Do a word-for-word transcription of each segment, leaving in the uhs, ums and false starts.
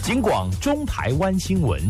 警广中台湾新闻。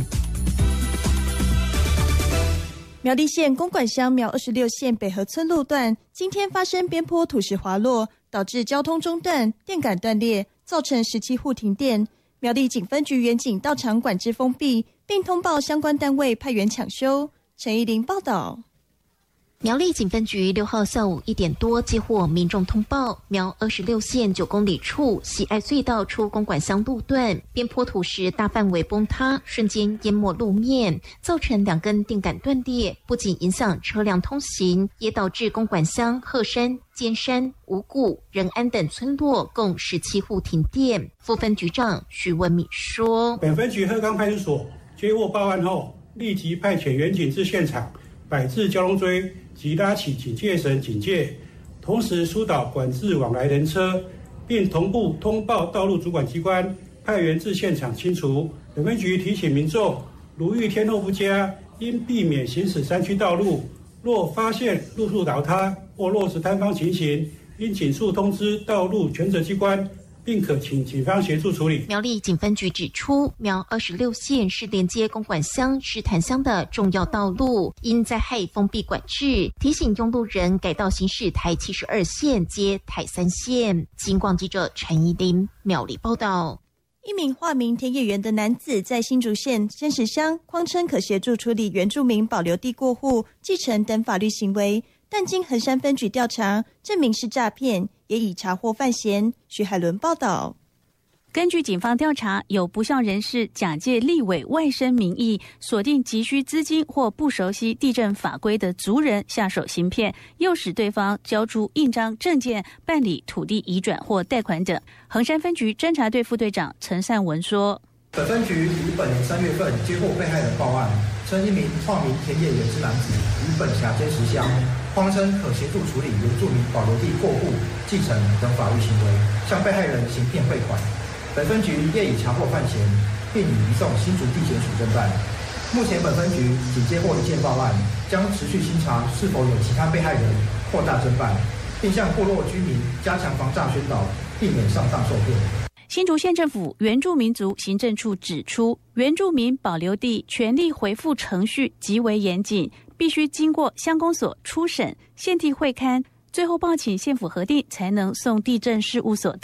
苗栗县公馆乡苗二十六线北河村路段今天发生边坡土石滑落，导致交通中断、电杆断裂，造成十七户停电。苗栗警分局员警到场管制封闭，并通报相关单位派员抢修。陈怡玲报道。 苗栗警分局六号下午一点多接获民众通报，苗二十六线九公里处喜爱隧道出公馆乡路段边坡土石大范围崩塌，瞬间淹没路面，造成两根电杆断裂，不仅影响车辆通行，也导致公馆乡鹤山、尖山、五股、仁安等村落共十七户停电。副分局长徐文敏说：“ 本分局鹤冈派出所接获报案后，立即派遣员警至现场，摆置交通锥及拉起警戒绳警戒，同时疏导管制往来人车，并同步通报道路主管机关，派员至现场清除。本分局提醒民众，如遇天候不佳，应避免行驶山区道路。若发现路树倒塌或落石坍方情形，应尽速通知道路权责机关，并可请警方协助处理。” 苗栗警分局指出，苗二十六线是连接公馆乡、石潭乡的重要道路，因灾害封闭管制，提醒用路人改道行驶台七十二线接台三线。警广记者陈怡玲苗栗报道。 一名化名田野员的男子在新竹县仙石乡谎称可协助处理原住民保留地过户、继承等法律行为，但经衡山分局调查，证明是诈骗，也已查获犯嫌。徐海伦报道。 根据警方调查，有不肖人士假借立委外甥名义，锁定急需资金或不熟悉地政法规的族人下手行骗，诱使对方交出印章、证件，办理土地移转或贷款等。衡山分局侦查队副队长陈善文说：“ 本分局于本年三月份接获被害人报案，称一名化名田野员之男子于本辖尖石乡，谎称可协助处理原住民保留地过户、继承等法律行为，向被害人行骗汇款。本分局业已查获犯嫌，并已移送新竹地检署侦办。目前本分局仅接获一件报案，将持续清查是否有其他被害人，扩大侦办，并向部落居民加强防诈宣导，避免上当受骗。” 新竹县政府原住民族行政处指出，原住民保留地权利回复程序极为严谨，必须经过乡公所初审、县地会勘，最后报请县府核定，才能送地政事务所